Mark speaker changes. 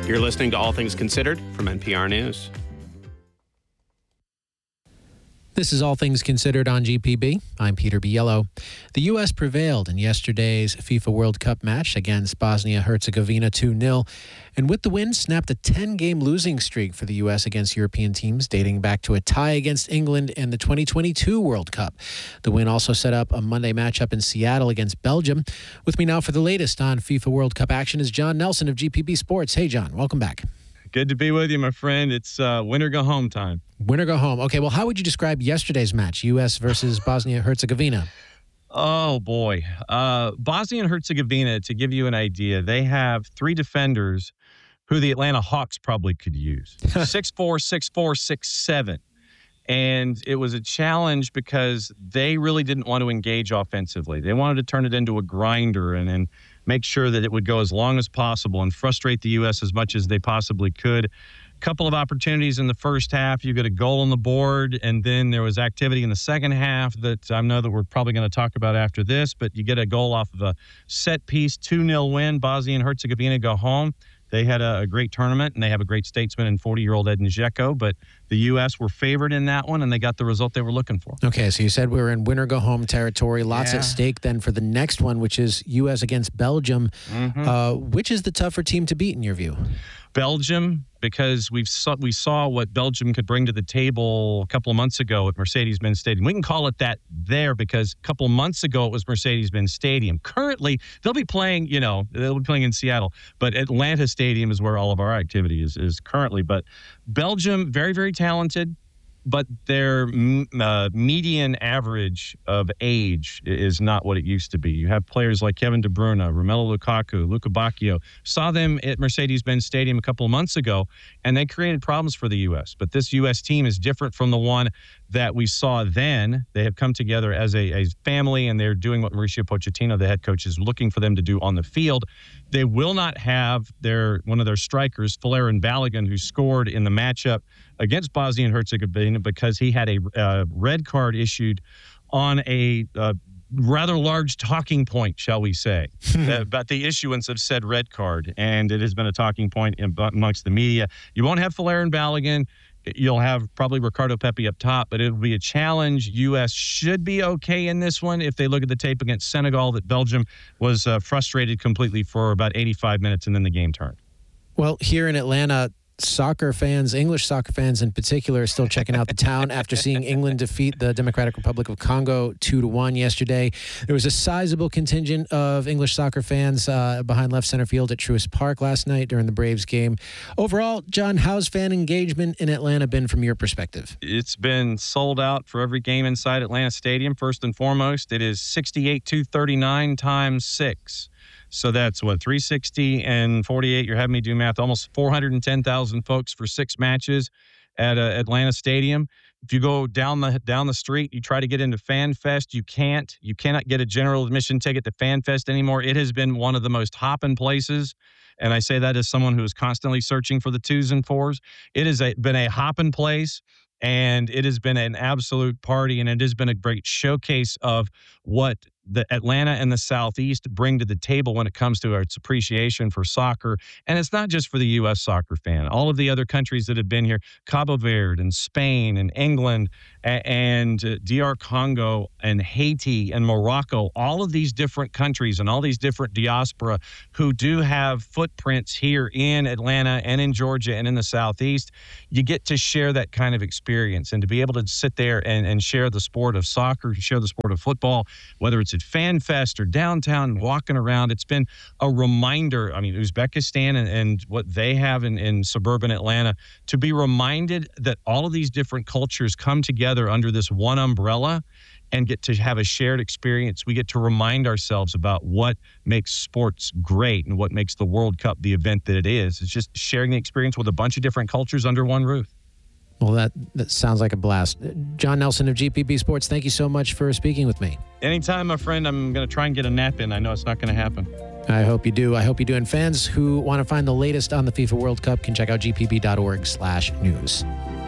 Speaker 1: You're listening to All Things Considered from NPR News.
Speaker 2: This is All Things Considered on GPB. I'm Peter Biello. The U.S. prevailed in yesterday's FIFA World Cup match against Bosnia-Herzegovina 2-0, and with the win, snapped a 10-game losing streak for the U.S. against European teams, dating back to a tie against England in the 2022 World Cup. The win also set up a Monday matchup in Seattle against Belgium. With me now for the latest on FIFA World Cup action is John Nelson of GPB Sports. Hey, John, welcome back.
Speaker 3: Good to be with you, my friend. It's win or go home time.
Speaker 2: Win or go home. Okay, well, how would you describe yesterday's match, U.S. versus Bosnia-Herzegovina?
Speaker 3: Oh, boy. Bosnia and Herzegovina, to give you an idea, they have three defenders who the Atlanta Hawks probably could use. 6'4", 6'4", 6'7". And it was a challenge because they really didn't want to engage offensively. They wanted to turn it into a grinder and make sure that it would go as long as possible and frustrate the U.S. as much as they possibly could. Couple of opportunities in the first half. You get a goal on the board, and then there was activity in the second half that I know that we're probably going to talk about after this, but you get a goal off of a set piece, 2-0 win. Bosnia and Herzegovina go home. They had a great tournament, and they have a great statesman in 40-year-old Edin Dzeko, but the U.S. were favored in that one, and they got the result they were looking for.
Speaker 2: Okay, so you said we were in win-or-go-home territory. Lots at stake then for the next one, which is U.S. against Belgium. Which is the tougher team to beat in your view?
Speaker 3: Belgium, because we saw what Belgium could bring to the table a couple of months ago at Mercedes-Benz Stadium. We can call it that there because a couple of months ago it was Mercedes-Benz Stadium. Currently, they'll be playing in Seattle, but Atlanta Stadium is where all of our activity is currently. But Belgium, very, very talented, but their median average of age is not what it used to be. You have players like Kevin De Bruyne, Romelu Lukaku, Luka Bacchio. Saw them at Mercedes-Benz Stadium a couple of months ago, and they created problems for the U.S. But this U.S. team is different from the one that we saw then. They have come together as a family, and they're doing what Mauricio Pochettino, the head coach, is looking for them to do on the field. They will not have one of their strikers, Folarin Balogun, who scored in the matchup against Bosnia and Herzegovina because he had a red card issued on a rather large talking point, shall we say, about the issuance of said red card. And it has been a talking point amongst the media. You won't have Folarin Balogun. You'll have probably Ricardo Pepi up top, but it'll be a challenge. U.S. should be okay in this one if they look at the tape against Senegal that Belgium was frustrated completely for about 85 minutes and then the game turned.
Speaker 2: Well, here in Atlanta, soccer fans, English soccer fans in particular, are still checking out the town after seeing England defeat the Democratic Republic of Congo 2-1 yesterday. There was a sizable contingent of English soccer fans behind left center field at Truist Park last night during the Braves game. Overall, John, how's fan engagement in Atlanta been from your perspective?
Speaker 3: It's been sold out for every game inside Atlanta Stadium. First and foremost, it is 68,239 times 6. So that's 360 and 48. You're having me do math. Almost 410,000 folks for 6 matches at Atlanta Stadium. If you go down the street, you try to get into Fan Fest, you can't. You cannot get a general admission ticket to Fan Fest anymore. It has been one of the most hopping places, and I say that as someone who is constantly searching for the 2s and 4s. It has been a hopping place, and it has been an absolute party, and it has been a great showcase of what the Atlanta and the Southeast bring to the table when it comes to its appreciation for soccer. And it's not just for the U.S. soccer fan. All of the other countries that have been here, Cabo Verde and Spain and England and DR Congo and Haiti and Morocco, all of these different countries and all these different diaspora who do have footprints here in Atlanta and in Georgia and in the Southeast, you get to share that kind of experience and to be able to sit there and share the sport of soccer, share the sport of football, whether it's at Fan Fest or downtown walking around. It's been a reminder. I mean, Uzbekistan and what they have in suburban Atlanta, to be reminded that all of these different cultures come together under this one umbrella and get to have a shared experience. We get to remind ourselves about what makes sports great and what makes the World Cup the event that it is. It's just sharing the experience with a bunch of different cultures under one roof.
Speaker 2: Well, that sounds like a blast. John Nelson of GPB Sports, thank you so much for speaking with me.
Speaker 3: Anytime, my friend. I'm going to try and get a nap in. I know it's not going to happen.
Speaker 2: I hope you do. And fans who want to find the latest on the FIFA World Cup can check out gpb.org/news.